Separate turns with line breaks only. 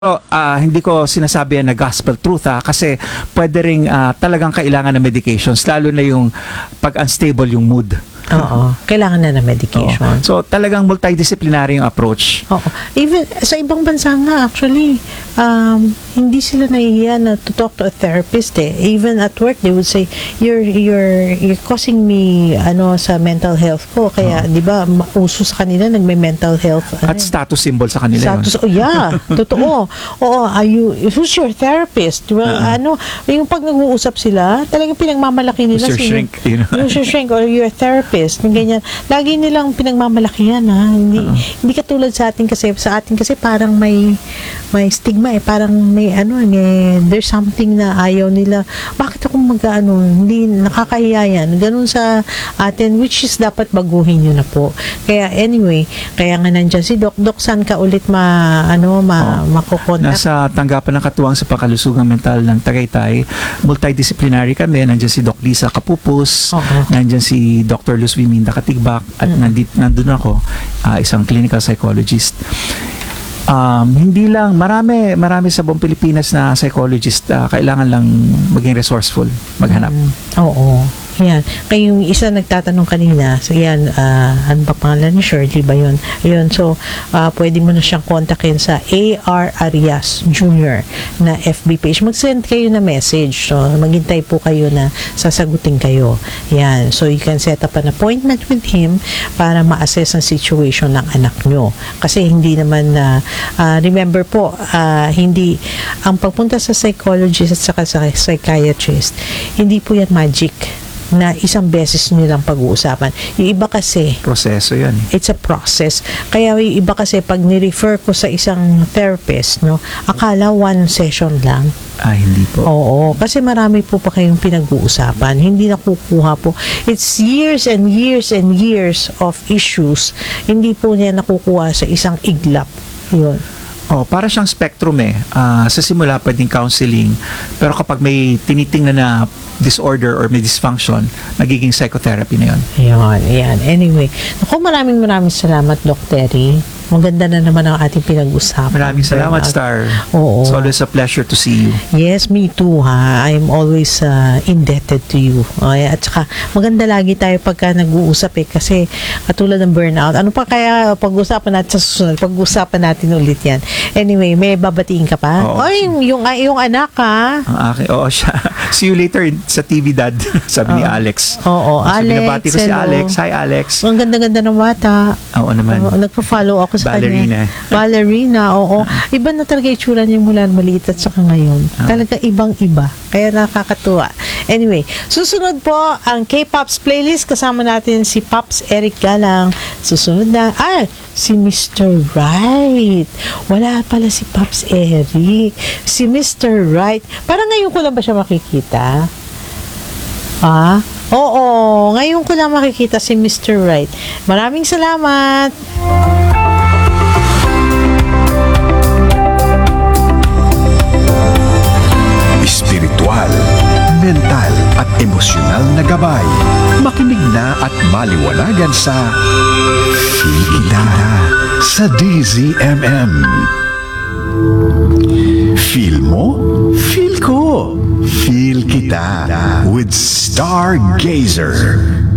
Hindi ko sinasabi na gospel truth kasi pwede ring talagang kailangan ng medications lalo na yung pag unstable yung mood.
Oo, kailangan na ng medication.
Oo. So talagang multidisciplinary yung approach.
Oo. Even sa ibang bansa nga actually, hindi sila nahihiya na to talk to a therapist eh. Even at work they would say you're causing me sa mental health ko kaya 'di ba uso sa kanila mental health
At status symbol sa kanila
status,
yun.
yeah, totoo. Oo, who's your therapist? Well, yung pag nag-uusap sila, talagang pinagmamalaki nila
Who's your shrink?
Who's your shrink or your therapist? Yung ganyan. Lagi nilang pinagmamalaki yan, ha? Hindi katulad sa atin kasi parang may stigma eh. Parang may there's something na ayaw nila. Bakit ako hindi nakakahiya yan? Ganun sa atin, which is dapat baguhin nyo na po. Kaya anyway, kaya nga nandyan si Doc. Doc, saan ka ulit makukontak?
Nasa tanggapan ng katuwang sa pangkalusugang mental ng Tagaytay. Multidisciplinary kami. Nandiyan si Doc Lisa Kapupus. Nandiyan si Dr. Luz Wiminda Katigbak. At nandun ako, isang clinical psychologist. Hindi lang, marami sa buong Pilipinas na psychologist, kailangan lang maging resourceful, maghanap.
Oo. Yan. Kaya yung isa nagtatanong kanina, so yan, ano ba pangalan ni Shirley ba yun? Ayun, so, pwede mo na siyang kontakin sa A.R. Arias Jr. na FB page. Mag-send kayo na message. So, maghintay po kayo na sasagutin kayo. Yan. So, you can set up an appointment with him para ma-assess ang situation ng anak nyo. Kasi hindi naman remember po, hindi, ang pagpunta sa psychologist at saka sa psychiatrist, hindi po yan magic na isang beses nyo lang pag-uusapan. Yung iba kasi,
Proseso yan.
it's a process. Kaya yung iba kasi, pag ni-refer ko sa isang therapist, akala one session lang.
Hindi po.
Oo, kasi marami po pa kayong pinag-uusapan. Hindi nakukuha po. It's years and years and years of issues. Hindi po niya nakukuha sa isang iglap. Yun.
Para siyang spectrum eh. Sa simula pwedeng counseling, pero kapag may tinitingnan na disorder or may dysfunction, nagiging psychotherapy na yun.
Yan. Anyway, maraming salamat, Doc Terry. Maganda na naman ang ating pinag-usapan.
Maraming salamat, Star.
Oo.
It's always a pleasure to see you.
Yes, me too, ha. I'm always indebted to you. At saka, maganda lagi tayo pagka nag-uusap eh. Kasi, katulad ng burnout. Ano pa kaya pag-usapan natin sa susunod? Pag-usapan natin ulit yan. Anyway, may babatiin ka pa?
Oo.
Yung anak, ha?
Ang akin, siya. See you later sa TV, Dad. Sabi ni Alex.
Oo,
Sabi,
Alex.
nabati ko si
hello.
Alex. Hi, Alex.
Ang ganda-ganda ng bata.
Oo naman.
Nagpa-follow ako sa
Ballerina.
kanya. Ballerina, oo. Iba na talaga itsura niya mula maliit at saka ngayon. Talaga ibang-iba. Kaya nakakatuwa. Anyway, susunod po ang K-Pops playlist. Kasama natin si Pops Eric Galang. Susunod na, si Mr. Right. Wala pala si Pops Eric. Si Mr. Right. Parang ngayon ko lang ba siya makikita? Oo, ngayon ko lang makikita si Mr. Right. Maraming salamat.
Espiritual, mental at emosyonal na gabay. Makinig na at maliwanagan sa Feel Kita sa DZMM. Feel mo? Feel ko. Feel Kita with Stargazer.